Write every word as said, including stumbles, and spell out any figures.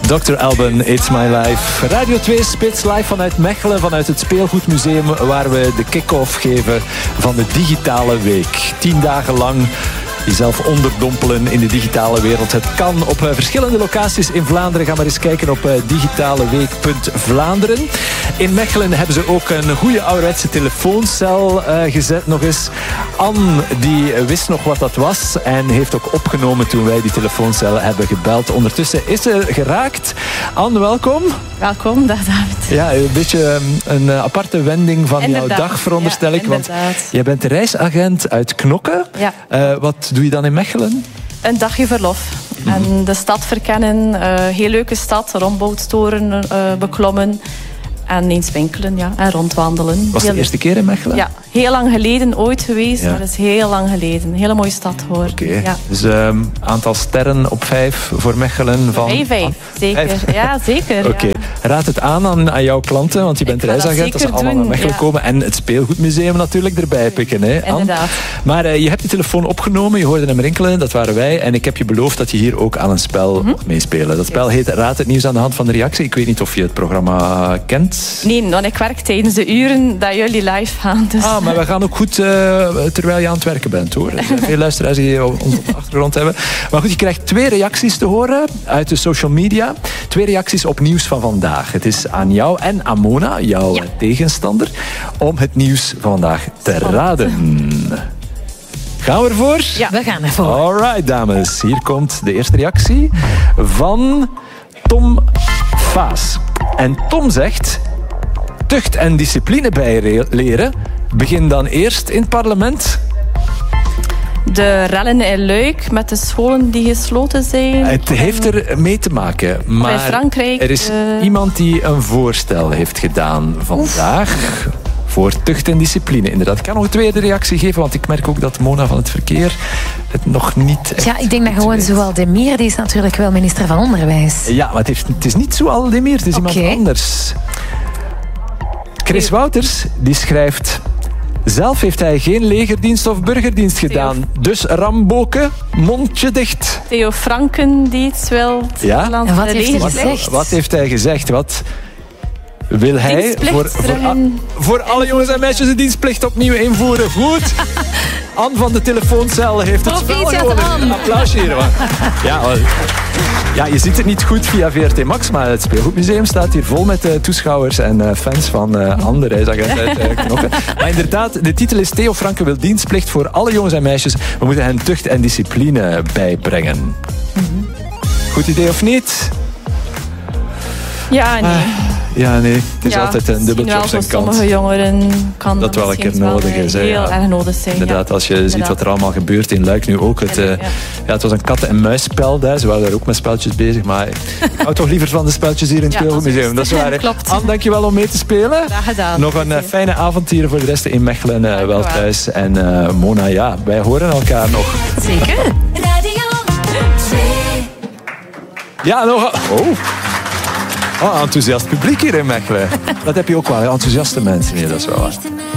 dokter Alban, It's My Life. Radio twee Spits live vanuit Mechelen, vanuit het Speelgoedmuseum, waar we de kick-off geven van de digitale week. Tien dagen lang jezelf onderdompelen in de digitale wereld. Het kan op uh, verschillende locaties in Vlaanderen. Ga maar eens kijken op uh, digitaleweek punt Vlaanderen. In Mechelen hebben ze ook een goede ouderwetse telefooncel uh, gezet nog eens. Anne, die wist nog wat dat was en heeft ook opgenomen toen wij die telefooncel hebben gebeld. Ondertussen is ze geraakt. Anne, welkom. Welkom, dag David. Ja, een beetje een aparte wending van inderdaad. Jouw dag, veronderstel ik. Ja, want jij bent reisagent uit Knokke. Ja. Uh, wat doe je dan in Mechelen? Een dagje verlof. Mm. En de stad verkennen. Uh, heel leuke stad. Rombouttoren uh, beklommen. En eens winkelen, ja. En rondwandelen. Was het de eerste keer in Mechelen? Ja, heel lang geleden ooit geweest. Ja. Maar dat is heel lang geleden. Een hele mooie stad hoor. Oké. Okay. Ja. Dus um, aantal sterren op vijf voor Mechelen van... Vijf, vijf. Zeker. Vijf. Ja, zeker. Oké. Okay. Ja. Raad het aan, aan aan jouw klanten, want je bent reisagent. Dat ze allemaal naar Mechelen ja. komen. En het speelgoedmuseum natuurlijk erbij pikken. Hè, inderdaad. Maar uh, je hebt de telefoon opgenomen, je hoorde hem rinkelen, dat waren wij. En ik heb je beloofd dat je hier ook aan een spel mm-hmm. meespelen. Dat spel heet Raad het nieuws aan de hand van de reactie. Ik weet niet of je het programma kent. Nee, want ik werk tijdens de uren dat jullie live gaan. Dus. Ah, maar we gaan ook goed uh, terwijl je aan het werken bent, hoor. Er zijn veel luisteraars die ons op de achtergrond hebben. Maar goed, je krijgt twee reacties te horen uit de social media. Twee reacties op nieuws van vandaag. Het is aan jou en aan Mona, jouw ja. tegenstander, om het nieuws van vandaag te raden. Gaan we ervoor? Ja, we gaan ervoor. Alright, dames. Hier komt de eerste reactie van Tom Faas. En Tom zegt: tucht en discipline bijleren. Begin dan eerst in het parlement. De rellen in Luik met de scholen die gesloten zijn. Het heeft er mee te maken. Maar bij Frankrijk, er is uh... iemand die een voorstel heeft gedaan vandaag. Oef. Voor tucht en discipline, inderdaad. Ik kan nog een tweede reactie geven, want ik merk ook dat Mona van het Verkeer het nog niet... Ja, ik denk dat gewoon Zoual Demir, die is natuurlijk wel minister van Onderwijs. Ja, maar het, heeft, het is niet Zoual Demir, het is okay. iemand anders. Chris Wouters, die schrijft: zelf heeft hij geen legerdienst of burgerdienst gedaan. Theo. Dus Ramboke, mondje dicht. Theo Franken, die iets wil. Ja? En wat heeft hij gezegd? Wat, wat heeft hij gezegd? Wat wil hij voor, voor, a, voor alle jongens en meisjes de dienstplicht opnieuw invoeren? Goed. Anne van de telefooncel heeft het spel gewonnen. Applausje hier. Ja, ja, je ziet het niet goed via V R T Max, maar het Speelgoedmuseum staat hier vol met uh, toeschouwers en uh, fans van uh, Anne, de reisagent uit uh, Knokke. Maar inderdaad, de titel is Theo Franken wil dienstplicht voor alle jongens en meisjes. We moeten hen tucht en discipline bijbrengen. Mm-hmm. Goed idee of niet? Ja, nee. Uh, Ja, nee. Het is ja, altijd een dubbeltje op zijn kant. Sommige jongeren kan dat wel een keer nodig is. Heel ja. erg nodig zijn. Inderdaad, ja. als je Inderdaad. ziet wat er allemaal gebeurt in Luik nu ook. Het, ja, ja. Uh, ja, het was een kat- en muisspel daar. Ze waren daar ook met spelletjes bezig. Maar ik hou toch liever van de spelletjes hier in het ja, Speelgoedmuseum. Dat is waar. Klopt. Anne, dankjewel om mee te spelen. Graag gedaan. Nog een uh, fijne avond hier voor de rest in Mechelen. Uh, wel thuis. En uh, Mona, ja, wij horen elkaar nog. Zeker. Ja, nog... Oh. Oh, enthousiast publiek hier in Mechelen. Dat heb je ook wel, enthousiaste mensen hier, dat is wel waar.